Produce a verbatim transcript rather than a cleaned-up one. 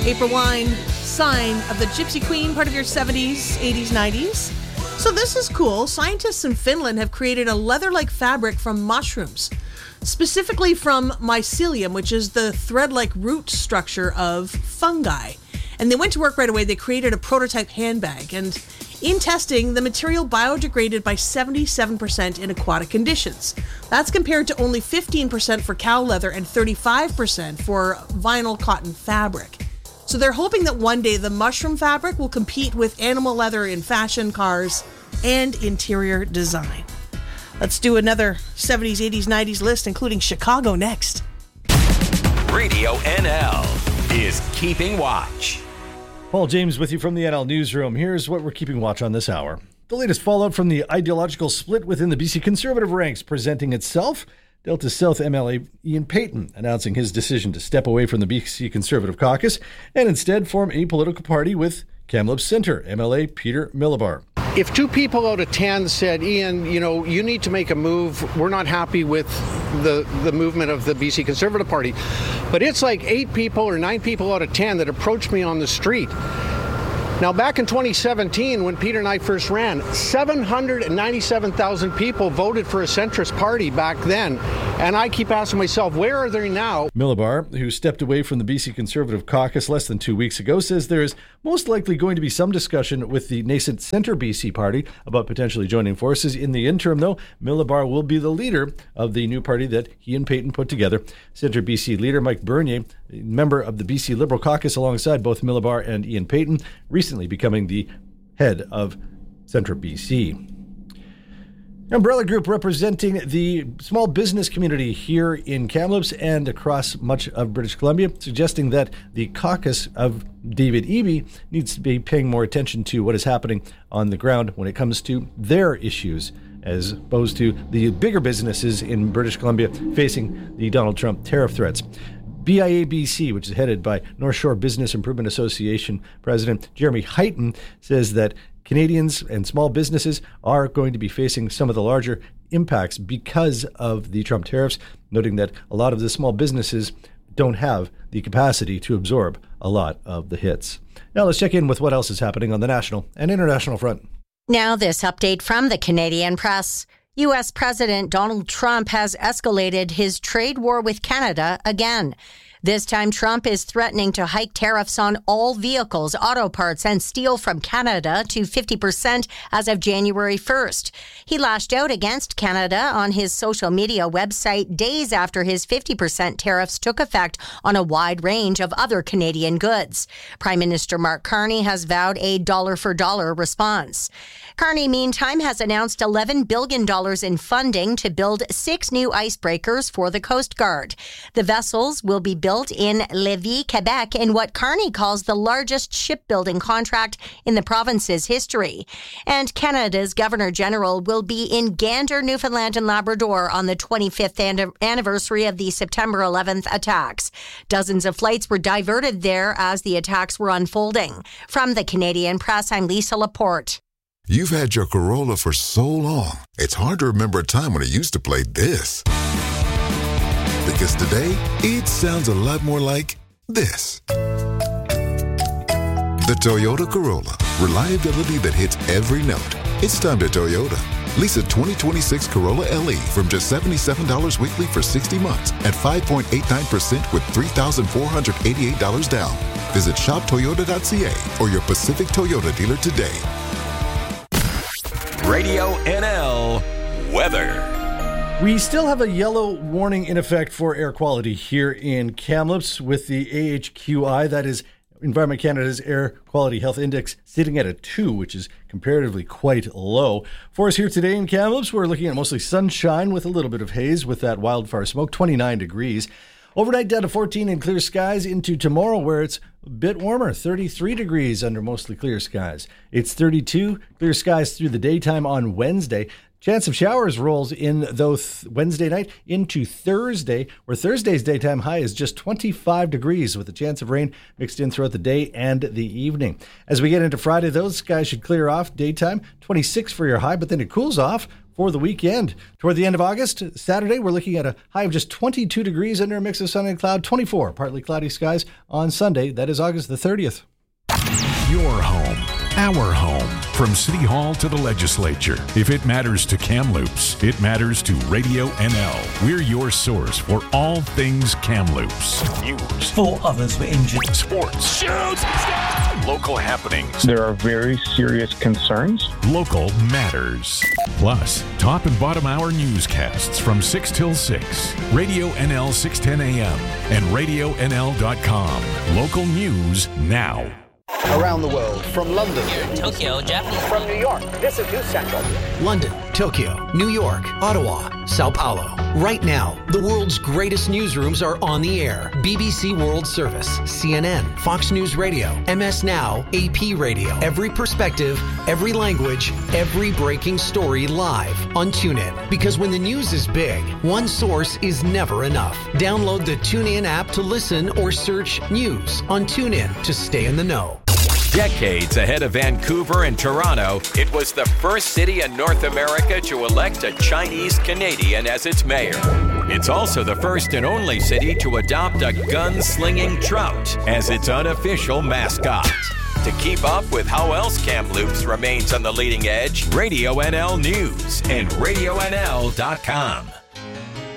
April Wine, Sign of the Gypsy Queen, part of your seventies, eighties, nineties. So this is cool. Scientists in Finland have created a leather-like fabric from mushrooms, specifically from mycelium, which is the thread-like root structure of fungi. And they went to work right away. They created a prototype handbag. And in testing, the material biodegraded by seventy-seven percent in aquatic conditions. That's compared to only fifteen percent for cow leather and thirty-five percent for vinyl cotton fabric. So they're hoping that one day the mushroom fabric will compete with animal leather in fashion, cars, and interior design. Let's do another seventies, eighties, nineties list, including Chicago next. Radio N L is Keeping Watch. Paul James with you from the N L Newsroom. Here's what we're keeping watch on this hour. The latest fallout from the ideological split within the B C Conservative ranks presenting itself. Delta South M L A Ian Paton announcing his decision to step away from the B C Conservative caucus and instead form a political party with Kamloops Centre M L A Peter Millibar. If two people out of ten said, Ian, you know, you need to make a move, we're not happy with the, the movement of the B C Conservative Party. But it's like eight people or nine people out of ten that approached me on the street. Now, back in twenty seventeen, when Peter and I first ran, seven hundred ninety-seven thousand people voted for a centrist party back then. And I keep asking myself, where are they now? Millibar, who stepped away from the B C Conservative caucus less than two weeks ago, says there is most likely going to be some discussion with the nascent Centre B C party about potentially joining forces. In the interim, though, Millibar will be the leader of the new party that he and Paton put together. Centre B C leader Mike Bernier, member of the B C Liberal caucus alongside both Millibar and Ian Paton, recently becoming the head of Centre B C. Umbrella Group representing the small business community here in Kamloops and across much of British Columbia, suggesting that the caucus of David Eby needs to be paying more attention to what is happening on the ground when it comes to their issues, as opposed to the bigger businesses in British Columbia facing the Donald Trump tariff threats. B I A B C, which is headed by North Shore Business Improvement Association President Jeremy Heighton, says that Canadians and small businesses are going to be facing some of the larger impacts because of the Trump tariffs, noting that a lot of the small businesses don't have the capacity to absorb a lot of the hits. Now let's check in with what else is happening on the national and international front. Now this update from the Canadian Press. U S President Donald Trump has escalated his trade war with Canada again. This time, Trump is threatening to hike tariffs on all vehicles, auto parts, and steel from Canada to fifty percent as of January first. He lashed out against Canada on his social media website days after his fifty percent tariffs took effect on a wide range of other Canadian goods. Prime Minister Mark Carney has vowed a dollar-for-dollar response. Carney, meantime, has announced eleven billion dollars in funding to build six new icebreakers for the Coast Guard. The vessels will be built in Lévis, Quebec, in what Carney calls the largest shipbuilding contract in the province's history. And Canada's Governor General will be in Gander, Newfoundland and Labrador on the twenty-fifth anniversary of the September eleventh attacks. Dozens of flights were diverted there as the attacks were unfolding. From the Canadian Press, I'm Lisa Laporte. You've had your Corolla for so long, it's hard to remember a time when it used to play this. Because today, it sounds a lot more like this. The Toyota Corolla. Reliability that hits every note. It's time to Toyota. Lease a twenty twenty-six Corolla L E from just seventy-seven dollars weekly for sixty months at five point eight nine percent with three thousand four hundred eighty-eight dollars down. Visit shop toyota dot c a or your Pacific Toyota dealer today. Radio N L weather. We still have a yellow warning in effect for air quality here in Kamloops with the A H Q I, that is Environment Canada's Air Quality Health Index, sitting at a two, which is comparatively quite low. For us here today in Kamloops, we're looking at mostly sunshine with a little bit of haze with that wildfire smoke, twenty-nine degrees. Overnight down to fourteen in clear skies into tomorrow where it's a bit warmer, thirty-three degrees under mostly clear skies. It's thirty-two clear skies through the daytime on Wednesday. Chance of showers rolls in, though, th- Wednesday night into Thursday, where Thursday's daytime high is just twenty-five degrees with a chance of rain mixed in throughout the day and the evening. As we get into Friday, those skies should clear off daytime, twenty-six for your high, but then it cools off for the weekend. Toward the end of August, Saturday, we're looking at a high of just twenty-two degrees under a mix of sun and cloud, twenty-four partly cloudy skies on Sunday. That is August the thirtieth. Your home, our home. From City Hall to the legislature. If it matters to Kamloops, it matters to Radio N L. We're your source for all things Kamloops. News. Four others were injured. Sports. Shoots! Local happenings. There are very serious concerns. Local matters. Plus, top and bottom hour newscasts from six till six. Radio N L six ten A M and radio N L dot com. Local news now. Around the world, from London, Tokyo, Japan, from New York, this is News Central. London, Tokyo, New York, Ottawa, Sao Paulo. Right now, the world's greatest newsrooms are on the air. B B C World Service, C N N, Fox News Radio, M S Now, A P Radio. Every perspective, every language, every breaking story live on TuneIn. Because when the news is big, one source is never enough. Download the TuneIn app to listen or search news on TuneIn to stay in the know. Decades ahead of Vancouver and Toronto, it was the first city in North America to elect a Chinese Canadian as its mayor. It's also the first and only city to adopt a gun-slinging trout as its unofficial mascot. To keep up with how else Kamloops remains on the leading edge, Radio N L News and radio N L dot com.